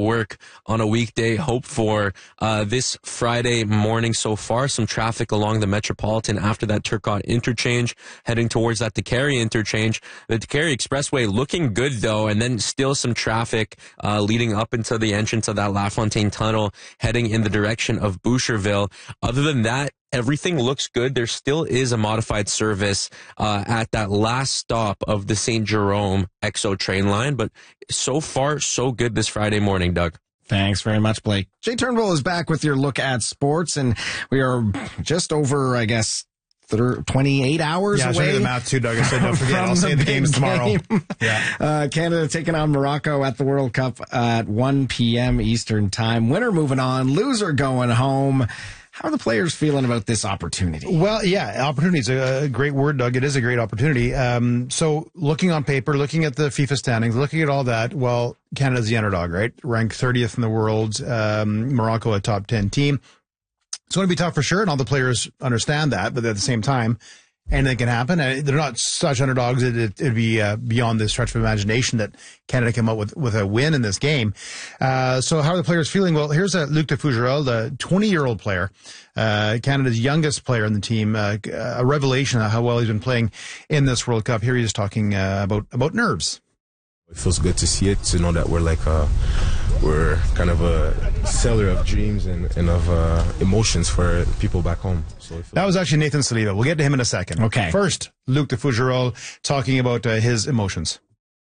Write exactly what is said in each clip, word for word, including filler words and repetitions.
work on a weekday. Hope for uh, this Friday morning so far. Some traffic along the Metropolitan after that Turcotte interchange, heading towards that Décarie interchange. The Décarie Expressway looking good, though, and then still some traffic uh, leading up into the entrance of that LaFontaine Tunnel, heading in the direction of Boucherville. Other than that, everything looks good. There still is a modified service uh, at that last stop of the Saint Jerome X O train line, but so far, so good this Friday morning, Doug. Thanks very much, Blake. Jay Turnbull is back with your look at sports, and we are just over, I guess, twenty-eight hours yeah, away. Yeah, I was doing the math too, Doug. I said, don't forget, I'll say the games tomorrow. Game. Yeah. Uh, Canada taking on Morocco at the World Cup at one p.m. Eastern Time. Winner moving on, loser going home. How are the players feeling about this opportunity? Well, yeah, opportunity is a great word, Doug. It is a great opportunity. Um, so looking on paper, looking at the FIFA standings, looking at all that, well, Canada's the underdog, right? Ranked thirtieth in the world, um, Morocco a top ten team. It's going to be tough for sure, and all the players understand that, but at the same time, anything can happen. And they're not such underdogs. It, it, it'd be uh, beyond the stretch of imagination that Canada came out with, with a win in this game. Uh, so how are the players feeling? Well, here's uh, Luc de Fougerolles, the twenty-year-old player, uh, Canada's youngest player in the team, uh, a revelation of how well he's been playing in this World Cup. Here he is talking uh, about, about nerves. It feels good to see it, to know that we're like a, we're kind of a seller of dreams and, and of uh, emotions for people back home. So that was actually Nathan Saliba. We'll get to him in a second. Okay. First, Luc de Fougerolles talking about uh, his emotions.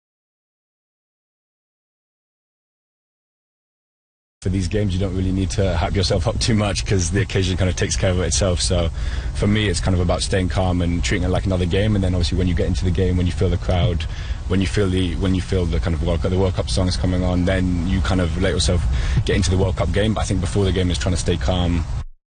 For these games, you don't really need to hype yourself up too much because the occasion kind of takes care of itself. So for me, it's kind of about staying calm and treating it like another game. And then obviously when you get into the game, when you feel the crowd, when you feel the when you feel the kind of World Cup, the World Cup songs coming on, then you kind of let yourself get into the World Cup game. But I think before the game is trying to stay calm.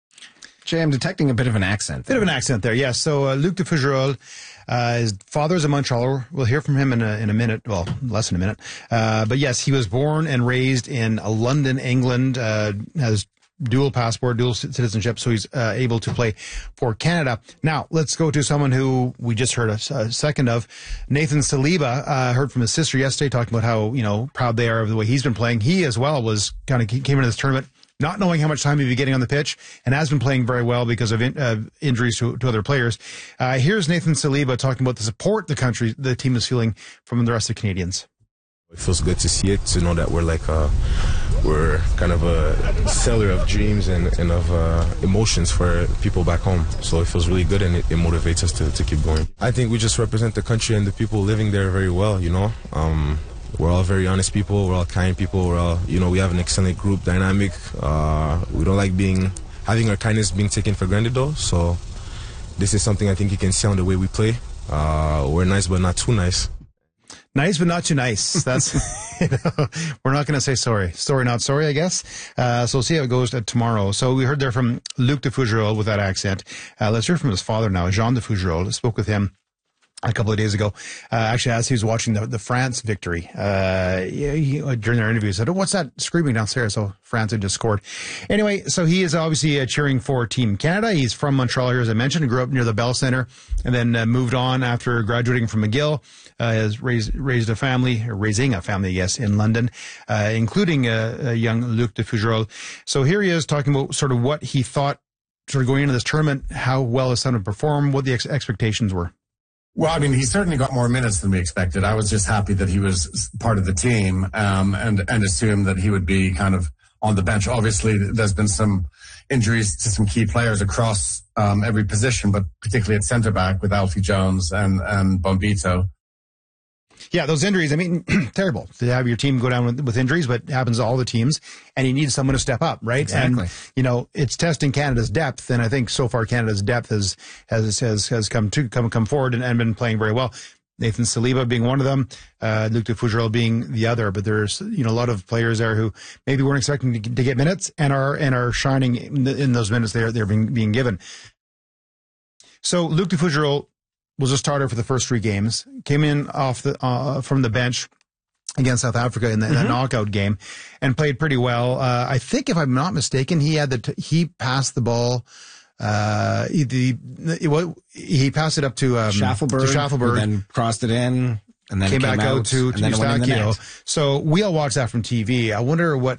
Jay, I'm detecting a bit of an accent there. Bit of an accent there, yes. So uh, Luc de Fougerolles, uh, his father is a Montrealer. We'll hear from him in a, in a minute, well, less than a minute. Uh, but yes, he was born and raised in London, England, uh, has dual passport, dual citizenship, so he's uh, able to play for Canada. Now, let's go to someone who we just heard a, a second of, Nathan Saliba. Uh, heard from his sister yesterday talking about how, you know, proud they are of the way he's been playing. He as well was kind of came into this tournament not knowing how much time he'd be getting on the pitch, and has been playing very well because of in, uh, injuries to, to other players. Uh, here's Nathan Saliba talking about the support the country, the team is feeling from the rest of the Canadians. It feels good to see it, to know that we're like a, we're kind of a seller of dreams and, and of uh, emotions for people back home. So it feels really good, and it, it motivates us to, to keep going. I think we just represent the country and the people living there very well, you know. Um, We're all very honest people. We're all kind people. We're all, you know, we have an excellent group dynamic. Uh, we don't like being, having our kindness being taken for granted, though. So this is something I think you can see on the way we play. Uh, we're nice, but not too nice. Nice, but not too nice. That's, you know, we're not going to say sorry. Sorry, not sorry, I guess. Uh, so we'll see how it goes tomorrow. So we heard there from Luc de Fougerolles with that accent. Uh, let's hear from his father now, Jean de Fougerolles. I spoke with him a couple of days ago, uh, actually, as he was watching the, the France victory, uh, he, during their interview, he said, "Oh, what's that screaming downstairs?" So France had just scored. Anyway, so he is obviously uh, cheering for Team Canada. He's from Montreal here, as I mentioned. He grew up near the Bell Centre, and then uh, moved on after graduating from McGill. Uh, has raised raised a family, or raising a family, yes, in London, uh, including a, a young Luc de Fougerolles. So here he is talking about sort of what he thought, sort of going into this tournament, how well his son would perform, what the ex- expectations were. Well, I mean, he certainly got more minutes than we expected. I was just happy that he was part of the team, um, and, and assumed that he would be kind of on the bench. Obviously, there's been some injuries to some key players across um, every position, but particularly at centre back with Alfie Jones and, and Bombito. Yeah, those injuries, I mean, terrible to have your team go down with, with injuries, but it happens to all the teams, and you need someone to step up, right? Exactly. And, you know, it's testing Canada's depth, and I think so far Canada's depth has has has, has come to come come forward and, and been playing very well. Nathan Saliba being one of them, uh, Luc de Fougerolles being the other, but there's, you know, a lot of players there who maybe weren't expecting to, to get minutes and are and are shining in, the, in those minutes they're they're being being given. So Luc de Fougerolles was a starter for the first three games, came in off the uh, from the bench against South Africa in the, mm-hmm. in the knockout game, and played pretty well. Uh, I think, if I'm not mistaken, he had the t- he passed the ball. Uh, he, the, he, he passed it up to um, Schaffelberg, to Schaffelberg, then crossed it in, and then came, came back out, out to, to Eustachio. So we all watched that from T V. I wonder what